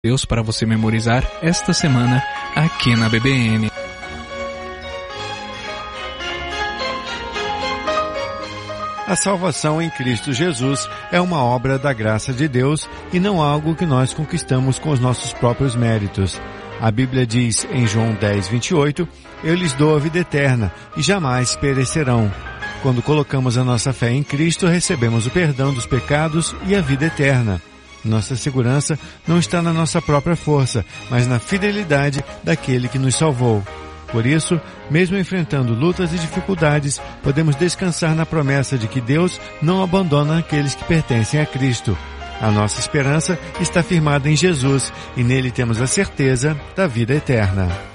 Deus para você memorizar esta semana aqui na BBN. A salvação em Cristo Jesus é uma obra da graça de Deus e não algo que nós conquistamos com os nossos próprios méritos. A Bíblia diz em João 10:28, eu lhes dou a vida eterna e jamais perecerão. Quando colocamos a nossa fé em Cristo, recebemos o perdão dos pecados e a vida eterna. Nossa segurança não está na nossa própria força, mas na fidelidade daquele que nos salvou. Por isso, mesmo enfrentando lutas e dificuldades, podemos descansar na promessa de que Deus não abandona aqueles que pertencem a Cristo. A nossa esperança está firmada em Jesus e nele temos a certeza da vida eterna.